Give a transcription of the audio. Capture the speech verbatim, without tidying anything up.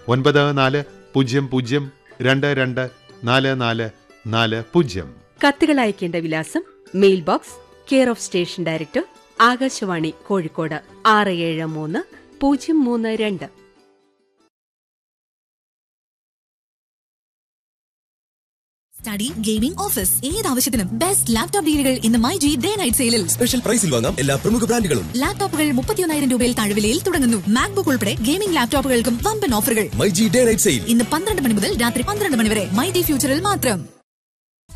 ഒൻപത് നാല് പൂജ്യം പൂജ്യം രണ്ട് രണ്ട് നാല് നാല് നാല് പൂജ്യം. കത്തുകൾ അയക്കേണ്ട വിലാസം: mail box, care of station director, Akashvani Kozhikode ആറ് ഏഴ് മൂന്ന് പൂജ്യം മൂന്ന് രണ്ട്. Study, gaming, office, ഏതാവശ്യത്തിനും best laptop ഡീലുകൾ ഇന്ന് മൈ ജി ഡേ നൈറ്റ് സെയിലിൽ. സ്പെഷ്യൽ പ്രൈസിൽ വാങ്ങാം എല്ലാ പ്രമുഖ ബ്രാൻഡുകളും. ലാപ്ടോപ്പുകൾ മുപ്പത്തിയൊന്നായിരം രൂപയിൽ താഴെ വിലയിൽ തുടങ്ങുന്നു. മാക്ബുക്ക് ഉൾപ്പെടെ ഗെയിമിംഗ് ലാപ്ടോപ്പുകൾക്കും വമ്പൻ ഓഫറുകൾ. My G day night sale ഇന്ന് പന്ത്രണ്ട് മണി മുതൽ രാത്രി പന്ത്രണ്ട് മണി വരെ മൈ ജി ഫ്യൂച്ചറിൽ മാത്രം.